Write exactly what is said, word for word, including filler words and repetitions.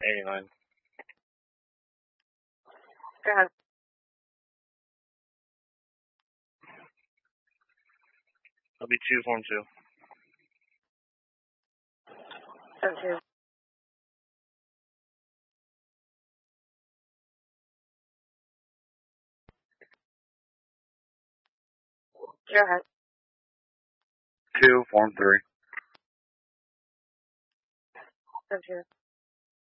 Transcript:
eighty-nine. Go ahead. That'll be two, form two. Seven two. Go ahead. Two, form three. Seven two.